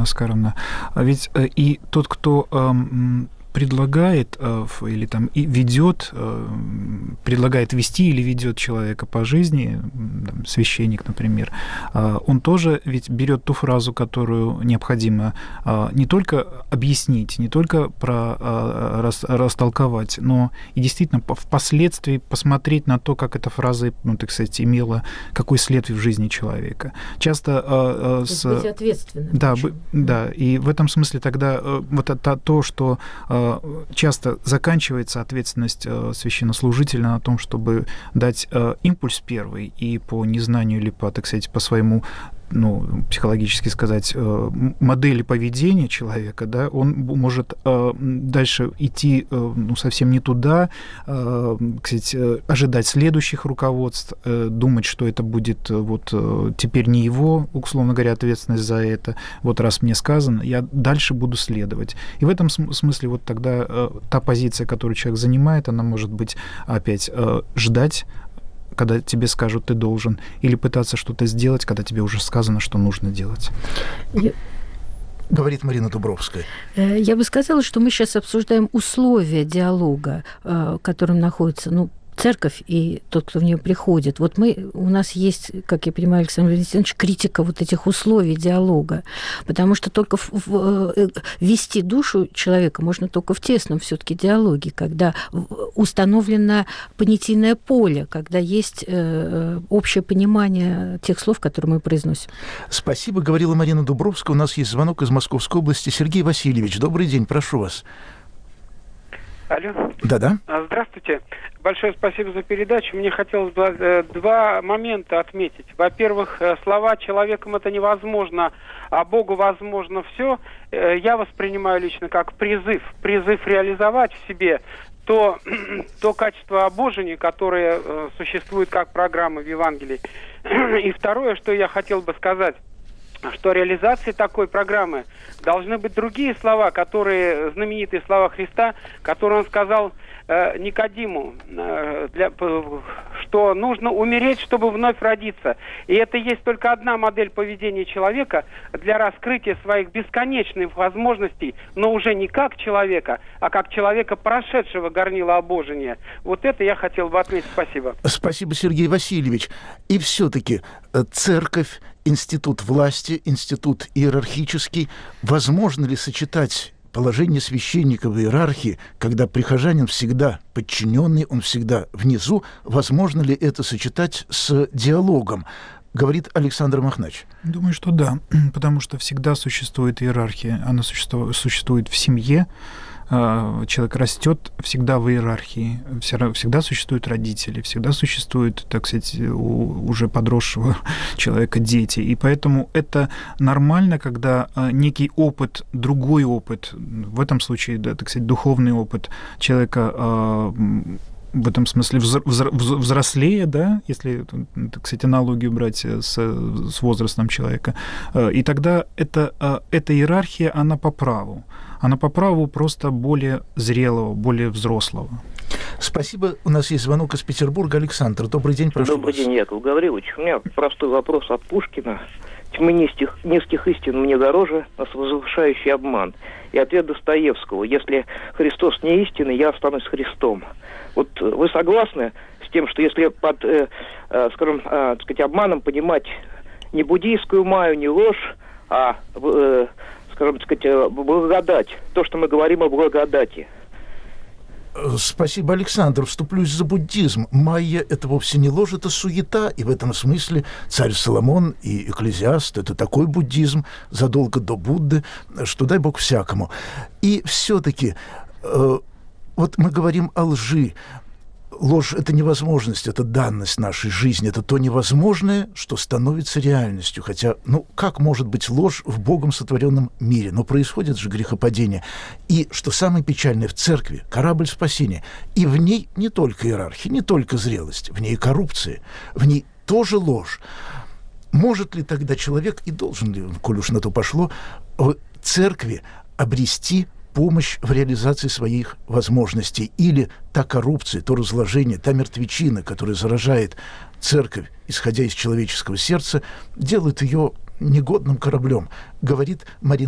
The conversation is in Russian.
Анна Оскаровна. Ведь и тот, кто предлагает или там и ведет, предлагает вести или ведет человека по жизни, там, священник, например, он тоже ведь берет ту фразу, которую необходимо не только объяснить, не только растолковать, но и действительно впоследствии посмотреть на то, как эта фраза, так сказать, имела какой след в жизни человека. Часто быть ответственным. Да, и в этом смысле тогда вот это то, что часто заканчивается ответственность священнослужителя на том, чтобы дать импульс первый и по незнанию или по, так сказать, по своему, психологически сказать, модели поведения человека, да, он может дальше идти совсем не туда, кстати, ожидать следующих руководств, думать, что это будет вот теперь не его, условно говоря, ответственность за это, вот раз мне сказано, я дальше буду следовать. И в этом смысле вот тогда та позиция, которую человек занимает, она может быть опять ждать, когда тебе скажут, ты должен, или пытаться что-то сделать, когда тебе уже сказано, что нужно делать. Говорит Марина Дубровская. Я бы сказала, что мы сейчас обсуждаем условия диалога, в котором находится, церковь и тот, кто в нее приходит. Вот у нас есть, как я понимаю, Александр Валентинович, критика вот этих условий диалога, потому что только ввести душу человека можно только в тесном все-таки диалоге, когда установлено понятийное поле, когда есть общее понимание тех слов, которые мы произносим. Спасибо, говорила Марина Дубровская. У нас есть звонок из Московской области. Сергей Васильевич, добрый день, прошу вас. Алло. Да-да. Здравствуйте. Большое спасибо за передачу. Мне хотелось бы два момента отметить. Во-первых, слова «человеком это невозможно, а Богу возможно все» я воспринимаю лично как призыв реализовать в себе то качество обожения, которое существует как программа в Евангелии. И второе, что я хотел бы сказать, что реализацией такой программы должны быть другие слова, знаменитые слова Христа, которые он сказал Никодиму, что нужно умереть, чтобы вновь родиться. И это есть только одна модель поведения человека для раскрытия своих бесконечных возможностей, но уже не как человека, а как человека, прошедшего горнило обожения. Вот это я хотел бы отметить. Спасибо. Спасибо, Сергей Васильевич. И все-таки церковь, институт власти, институт иерархический, возможно ли сочетать положение священника в иерархии, когда прихожанин всегда подчиненный, он всегда внизу, возможно ли это сочетать с диалогом? Говорит Александр Махнач. Думаю, что да, потому что всегда существует иерархия, она существует в семье, человек растет всегда в иерархии, всегда существуют родители, всегда существуют, так сказать, у уже подросшего человека дети. И поэтому это нормально, когда некий опыт, другой опыт, в этом случае, да, так сказать, духовный опыт человека в этом смысле взрослее, да, если, так сказать, аналогию брать с возрастом человека, и тогда эта иерархия, она по праву. Она по праву просто более зрелого, более взрослого. Спасибо. У нас есть звонок из Петербурга. Александр, добрый день, прошу Добрый вас. день, Яков Гаврилович. У меня простой вопрос от Пушкина. «Тьмы низких истин мне дороже, нас возвышающий обман». И ответ Достоевского: «Если Христос не истинный, я останусь Христом». Вот вы согласны с тем, что если под, скажем, так сказать, обманом понимать не буддийскую майю, не ложь, а, скажем, так сказать, благодать, то, что мы говорим о благодати? Спасибо, Александр. Вступлюсь за буддизм. Майя — это вовсе не ложь, это суета. И в этом смысле царь Соломон и Экклезиаст — это такой буддизм задолго до Будды, что дай бог всякому. И все-таки вот мы говорим о лжи. Ложь — это невозможность, это данность нашей жизни, это то невозможное, что становится реальностью. Хотя, как может быть ложь в Богом сотворенном мире? Но происходит же грехопадение. И, что самое печальное, в церкви корабль спасения. И в ней не только иерархия, не только зрелость, в ней коррупция, в ней тоже ложь. Может ли тогда человек, и должен ли, коль уж на то пошло, в церкви обрести помощь в реализации своих возможностей? Или та коррупция, то разложение, та мертвечина, которая заражает церковь, исходя из человеческого сердца, делает ее негодным кораблем? Говорит Марина